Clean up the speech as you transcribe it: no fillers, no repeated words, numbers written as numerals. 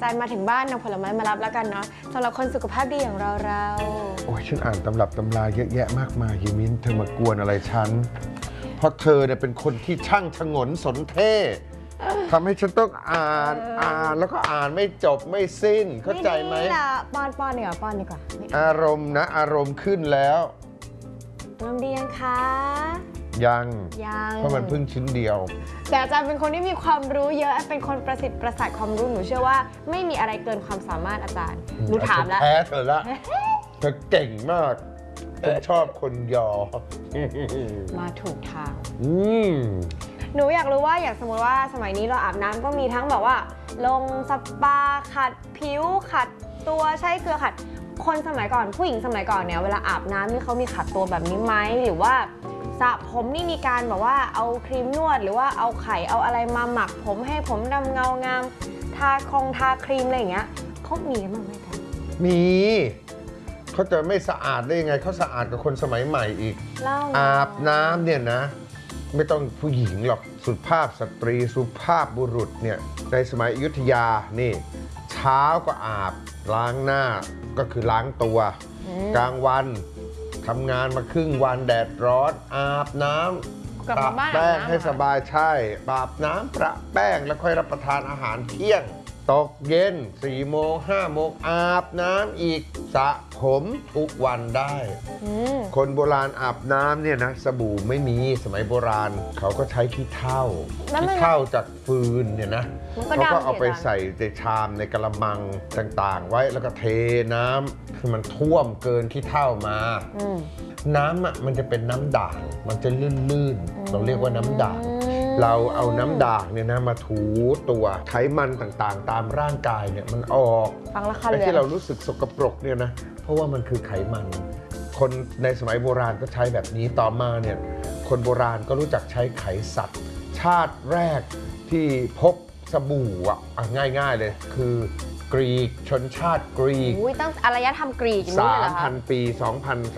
ารย์มาถึงบ้านนำผลไม้มารับแล้วกันเนาะสำหรับคนสุขภาพดีอย่างเราโอ้ยฉันอ่านตำรับตำราเยอะแยะมากมายยีมิ้นเธอมากวนอะไรฉันเพราะเธอเนี่ยเป็นคนที่ช่างชงนสนเท่ทำให้ฉันต้องอ่านแล้วก็อ่านไม่จบไม่สิ้นเข้าใจไหมป้อนดีกว่าป้อนดีกว่าอารมณ์นะอารมณ์ขึ้นแล้วน้ำดียังคะยังเพราะมันเพิ่งชิ้นเดียวแต่อาจารย์เป็นคนที่มีความรู้เยอะเป็นคนประสิทธิ์ประสาทความรู้หนูเชื่อว่าไม่มีอะไรเกินความสามารถอาจารย์หนูถามแล้วแพ้เธอละเธอเก่งมากฉันชอบคนยอมาถูกทางหนูอยากรู้ว่าอย่างสมมติว่าสมัยนี้เราอาบน้ำก็มีทั้งแบบว่าลงสปาขัดผิวขัดตัวใช้เกลือขัดคนสมัยก่อนผู้หญิงสมัยก่อนเนี่ยเวลาอาบน้ำนี่เขามีขัดตัวแบบนี้ไหมหรือว่าสระผมนี่มีการแบบว่าเอาครีมนวดหรือว่าเอาไข่เอาอะไรมาหมักผมให้ผมดำเงางามทาครีมอะไรอย่างเงี้ยเขามีกันบ้างไหมจ๊ะมีเขาจะไม่สะอาดได้ยังไงเขาสะอาดกับคนสมัยใหม่อีกอาบน้ำเนี่ยนะไม่ต้องผู้หญิงหรอกสุภาพสตรีสุภาพบุรุษเนี่ยในสมัยอยุธยานี่เช้าก็อาบล้างหน้าก็คือล้างตัวกลางวันทำงานมาครึ่งวันแดดร้อนอาบน้ำประแป้งให้สบายใช่อาบน้ำประแป้งแล้วค่อยรับประทานอาหารเที่ยงตกเย็น4 โมง 5 โมงอาบน้ำอีกสระผมทุกวันได้คนโบราณอาบน้ำเนี่ยนะสบู่ไม่มีสมัยโบราณเขาก็ใช้ขี้เถ้าจากฟืนเนี่ยนะเขาก็เอาไปใส่ในชามในกระมังต่างๆไว้แล้วก็เทน้ำคือมันท่วมเกินขี้เถ้ามาน้ำมันจะเป็นน้ำด่างมันจะลื่นๆเราเรียกว่าน้ำด่างเราเอาน้ำด่างเนี่ยนะมาถูตัวไขมันต่างๆตามร่างกายเนี่ยมันออกไอ้ที่เรารู้สึกสกปรกเนี่ยนะเพราะว่ามันคือไขมันคนในสมัยโบราณก็ใช้แบบนี้ต่อมาเนี่ยคนโบราณก็รู้จักใช้ไขสัตว์ชาติแรกที่พบสบู่ง่ายๆเลยคือกรีกชนชาติกรีกตั้งอารยธรรมกรีก 3,000 ปี 2,000